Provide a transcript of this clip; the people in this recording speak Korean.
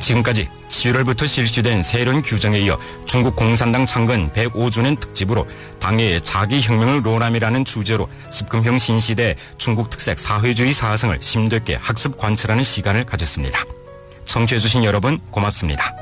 지금까지 7월부터 실시된 새로운 규정에 이어 중국 공산당 창건 105주년 특집으로 당의 자기혁명을 로람이라는 주제로 습금형 신시대 중국 특색 사회주의 사상을 심도 있게 학습 관찰하는 시간을 가졌습니다. 청취해주신 여러분 고맙습니다.